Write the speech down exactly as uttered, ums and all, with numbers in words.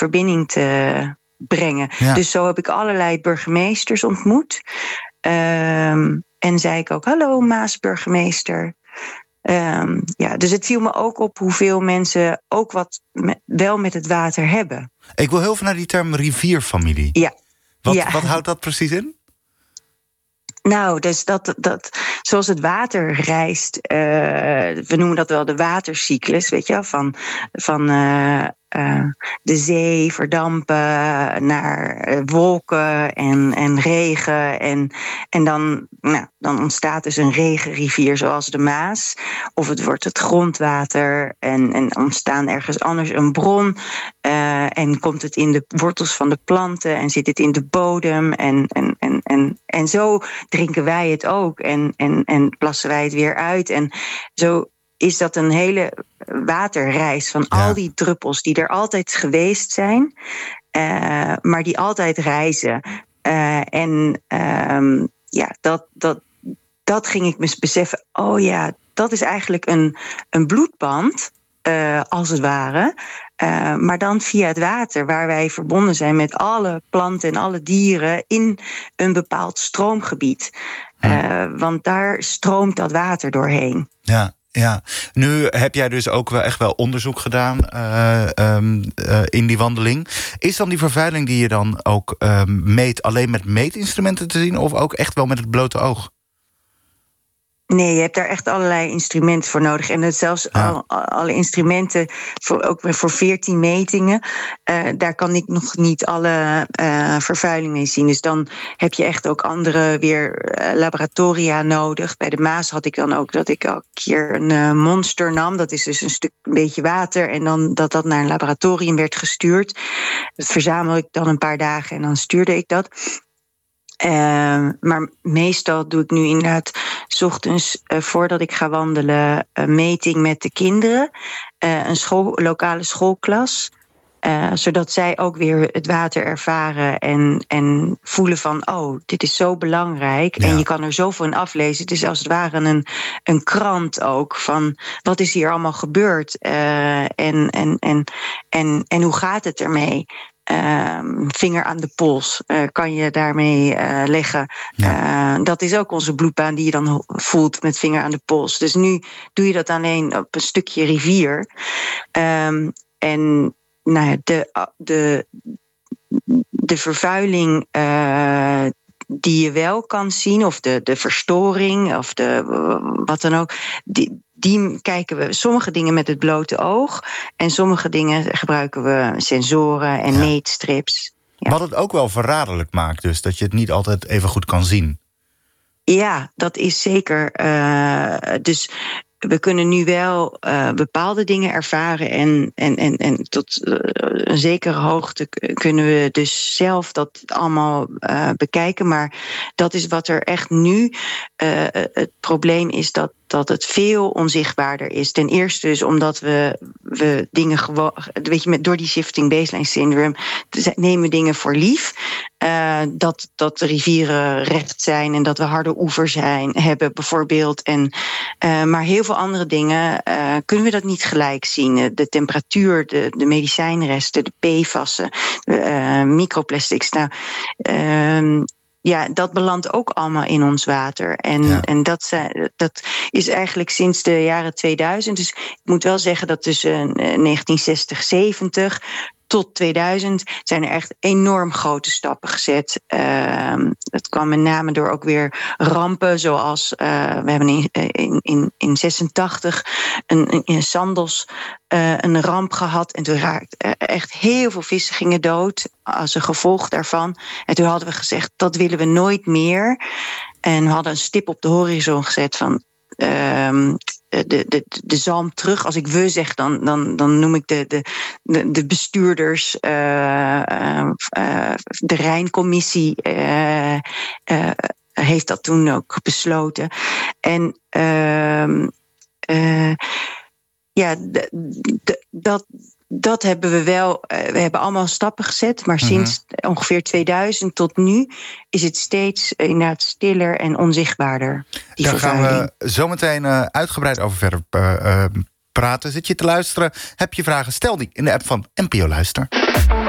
verbinding te brengen. Ja. Dus zo heb ik allerlei burgemeesters ontmoet. Um, en zei ik ook, hallo Maasburgemeester. Um, ja, dus het viel me ook op hoeveel mensen ook wat me, wel met het water hebben. Ik wil heel veel naar die term rivierfamilie. Ja. Wat, ja. wat houdt dat precies in? Nou, dus dat, dat, zoals het water reist, uh, we noemen dat wel de watercyclus, weet je wel, van, van uh, uh, de zee verdampen naar uh, wolken en, en regen. En, en dan, nou, dan ontstaat dus een regenrivier zoals de Maas. Of het wordt het grondwater en, en ontstaan ergens anders een bron. Uh, en komt het in de wortels van de planten en zit het in de bodem. En, en, en, en, en zo drinken wij het ook en, en, en plassen wij het weer uit. En zo is dat een hele waterreis van ja. al die druppels die er altijd geweest zijn, uh, maar die altijd reizen. Uh, en uh, ja, dat, dat, dat ging ik me beseffen. Oh ja, dat is eigenlijk een, een bloedband, uh, als het ware. Uh, maar dan via het water, waar wij verbonden zijn met alle planten en alle dieren in een bepaald stroomgebied. Uh, want daar stroomt dat water doorheen. Ja, ja. Nu heb jij dus ook wel echt wel onderzoek gedaan uh, um, uh, in die wandeling. Is dan die vervuiling die je dan ook uh, meet alleen met meetinstrumenten te zien, of ook echt wel met het blote oog? Nee, je hebt daar echt allerlei instrumenten voor nodig. En het zelfs ja. al, alle instrumenten, voor, ook voor veertien metingen, uh, daar kan ik nog niet alle uh, vervuiling mee zien. Dus dan heb je echt ook andere weer uh, laboratoria nodig. Bij de Maas had ik dan ook dat ik elke keer een uh, monster nam. Dat is dus een stuk een beetje water. En dan dat dat naar een laboratorium werd gestuurd. Dat verzamel ik dan een paar dagen en dan stuurde ik dat. Uh, maar meestal doe ik nu inderdaad 's ochtends uh, voordat ik ga wandelen een meting met de kinderen. Uh, een school, lokale schoolklas. Uh, zodat zij ook weer het water ervaren en, en voelen van, oh, dit is zo belangrijk. Ja. En je kan er zoveel in aflezen. Het is als het ware een, een krant ook van wat is hier allemaal gebeurd. Uh, en, en, en, en, en hoe gaat het ermee? Uh, vinger aan de pols uh, kan je daarmee uh, leggen. Ja. Uh, dat is ook onze bloedbaan die je dan voelt met vinger aan de pols. Dus nu doe je dat alleen op een stukje rivier. Um, en nou, de, de, de vervuiling uh, die je wel kan zien, of de, de verstoring, of de wat dan ook, die, die kijken we sommige dingen met het blote oog en sommige dingen gebruiken we sensoren en ja. meetstrips. Ja. Wat het ook wel verraderlijk maakt, dus dat je het niet altijd even goed kan zien. Ja, dat is zeker. Uh, dus we kunnen nu wel uh, bepaalde dingen ervaren en, en, en, en tot uh, een zekere hoogte kunnen we dus zelf dat allemaal uh, bekijken. Maar dat is wat er echt nu uh, het probleem is, dat, dat het veel onzichtbaarder is. Ten eerste dus omdat we, we dingen gewoon, weet je, met, door die shifting baseline syndrome nemen we dingen voor lief. Uh, dat, dat de rivieren recht zijn en dat we harde oevers zijn, hebben bijvoorbeeld. En, uh, maar heel veel andere dingen uh, kunnen we dat niet gelijk zien. De temperatuur, de, de medicijnresten, de P F A S'en, uh, microplastics. Nou, uh, ja, dat belandt ook allemaal in ons water. En, ja. en dat, dat is eigenlijk sinds de jaren tweeduizend. Dus ik moet wel zeggen dat tussen negentien zestig, zeventig tot tweeduizend zijn er echt enorm grote stappen gezet. Uh, dat kwam met name door ook weer rampen, zoals uh, we hebben in, in, in, in zesentachtig een, in Sandos uh, een ramp gehad. En toen raakten echt heel veel vissen gingen dood als een gevolg daarvan. En toen hadden we gezegd, dat willen we nooit meer. En we hadden een stip op de horizon gezet van Uh, de, de, de zalm terug. Als ik we zeg, dan, dan, dan noem ik de, de, de bestuurders, uh, uh, uh, de Rijncommissie uh, uh, heeft dat toen ook besloten. En uh, uh, ja, d- d- dat... Dat hebben we wel, we hebben allemaal stappen gezet. Maar mm-hmm. sinds ongeveer tweeduizend tot nu is het steeds inderdaad stiller en onzichtbaarder. Die Daar gaan we zometeen uh, uitgebreid over verder uh, uh, praten. Zit je te luisteren? Heb je vragen? Stel die in de app van N P O Luister.